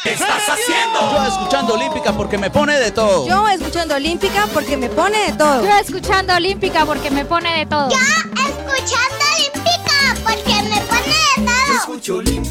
¿Qué estás haciendo? Yo escuchando Olímpica porque me pone de todo. Yo escuchando Olímpica porque me pone de todo. Yo escuchando Olímpica porque me pone de todo. Yo escuchando Olímpica porque me pone de todo. Yo escucho Olímpica